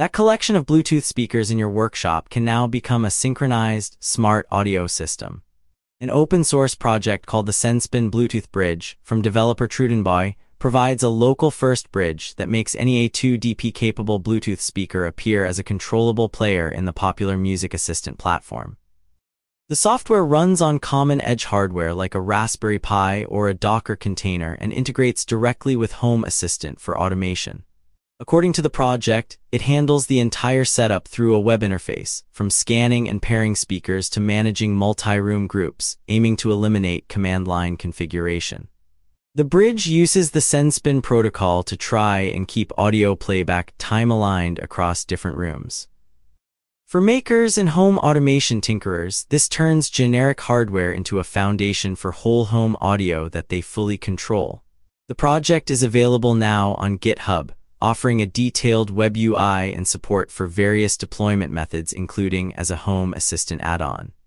That collection of Bluetooth speakers in your workshop can now become a synchronized, smart audio system. An open-source project called the Senspin Bluetooth Bridge from developer Trudenboy provides a local-first bridge that makes any A2DP-capable Bluetooth speaker appear as a controllable player in the popular music assistant platform. The software runs on common edge hardware like a Raspberry Pi or a Docker container and integrates directly with Home Assistant for automation. According to the project, it handles the entire setup through a web interface, from scanning and pairing speakers to managing multi-room groups, aiming to eliminate command line configuration. The bridge uses the Senspin protocol to try and keep audio playback time-aligned across different rooms. For makers and home automation tinkerers, this turns generic hardware into a foundation for whole home audio that they fully control. The project is available now on GitHub, offering a detailed web UI and support for various deployment methods, including as a Home Assistant add-on.